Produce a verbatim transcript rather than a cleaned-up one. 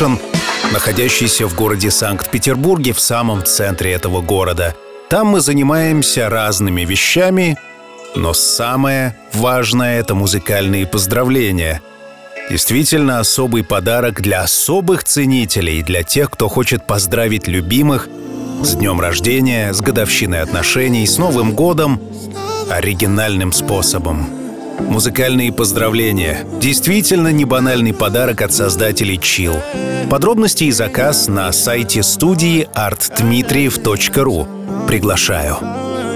Production, находящийся в городе Санкт-Петербурге, в самом центре этого города. Там мы занимаемся разными вещами, но самое важное — это музыкальные поздравления. Действительно особый подарок для особых ценителей, для тех, кто хочет поздравить любимых с днем рождения, с годовщиной отношений, с Новым годом, оригинальным способом. Музыкальные поздравления. Действительно не банальный подарок от создателей Chill. Подробности и заказ на сайте студии арт дмитриев точка ру. Приглашаю.